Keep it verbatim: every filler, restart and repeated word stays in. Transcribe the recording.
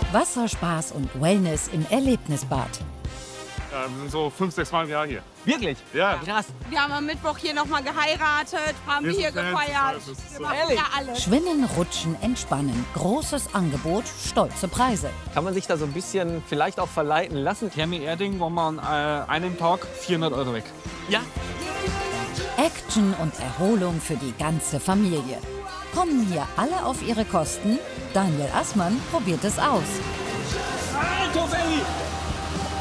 Wasserspaß und Wellness im Erlebnisbad. Ja, wir sind so fünf, sechs Mal im Jahr hier. Wirklich? Ja. Krass. Wir haben am Mittwoch hier nochmal geheiratet, haben Wir hier sind Fans, gefeiert. das ist so- Wir machen Ehrlich? ja alles. Schwimmen, rutschen, entspannen. Großes Angebot, stolze Preise. Kann man sich da so ein bisschen vielleicht auch verleiten lassen? Therme Erding war man äh, einen Tag vierhundert Euro weg. Ja. Action und Erholung für die ganze Familie. Kommen hier alle auf ihre Kosten? Daniel Assmann probiert es aus. Alter Baby!